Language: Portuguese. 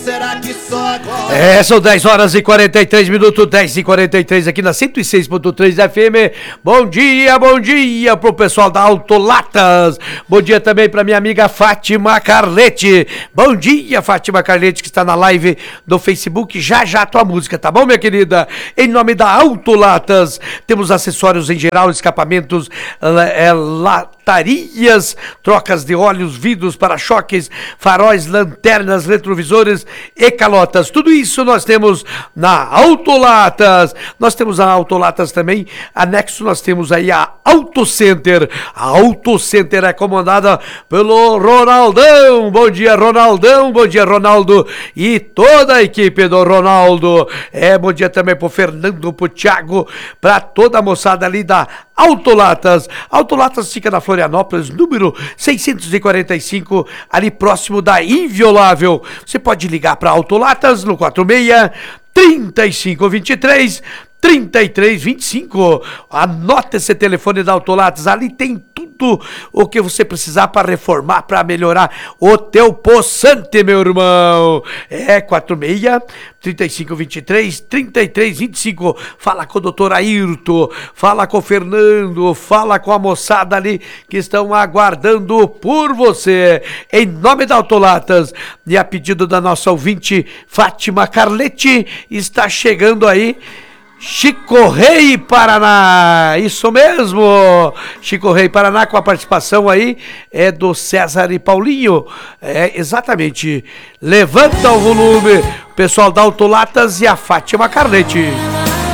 será que só agora? São 10 horas e 43 minutos, 10 e 43 aqui na 106.3 FM. Bom dia pro pessoal da Autolatas. Bom dia também pra minha amiga Fátima Carlete. Bom dia, Fátima Carlete, que está na live do Facebook. Já a tua música, tá bom, minha querida? Em nome da Autolatas, temos acessórios em geral, escapamentos, latarias, trocas de óleos, vidros, para-choques, faróis, lanternas, retrovisores e calotas. Tudo isso nós temos na Autolatas. Nós temos a Autolatas também, anexo nós temos aí a Auto Center. A Auto Center é comandada pelo Ronaldão. Bom dia, Ronaldão. Bom dia, Ronaldo e toda a equipe do Ronaldo. Bom dia também pro Fernando, pro Thiago, pra toda a moçada ali da Autolatas. Autolatas fica na Florianópolis, número 645, ali próximo da Inviolável. Você pode ligar para Autolatas no 46-3523-3325. Anota esse telefone da Autolatas, ali tem tudo o que você precisar para reformar, para melhorar o teu poçante, meu irmão. 46-3523-3325. Fala com o doutor Ayrton, fala com o Fernando, fala com a moçada ali que estão aguardando por você. Em nome da Autolatas e a pedido da nossa ouvinte Fátima Carlete, está chegando aí Chico Rei Paraná, isso mesmo, Chico Rei Paraná, com a participação aí do César e Paulinho, exatamente, levanta o volume, pessoal da Autolatas e a Fátima Carlete.